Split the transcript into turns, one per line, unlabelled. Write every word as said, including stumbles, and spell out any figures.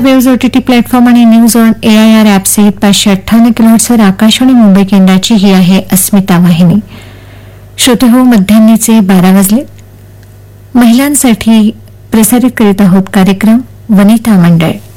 Waves OTT platform आणि news on A I R app सहित पाचशे अठ्ठावन्न किलोहर्ट्झवर आकाशवाणी मुंबई केंद्राची ही आहे अस्मिता वाहिनी. श्रोते हो, मध्यान्हीचे बारा वाजले. महिलांसाठी प्रसारित करीत आहोत कार्यक्रम वनिता मंडळ.